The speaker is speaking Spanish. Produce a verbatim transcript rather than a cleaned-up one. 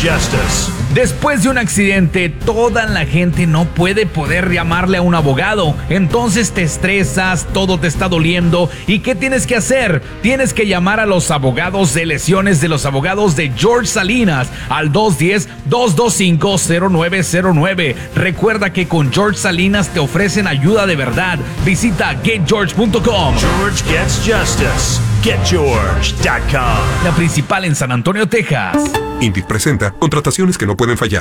Justice. Después de un accidente, toda la gente no puede poder llamarle a un abogado. Entonces te estresas, todo te está doliendo. ¿Y qué tienes que hacer? Tienes que llamar a los abogados de lesiones de los abogados de George Salinas al dos uno cero, dos dos cinco, cero nueve cero nueve. Recuerda que con George Salinas te ofrecen ayuda de verdad. Visita get george punto com. George Gets Justice. get george punto com. La principal en San Antonio, Texas. Indeed presenta contrataciones que no pueden fallar.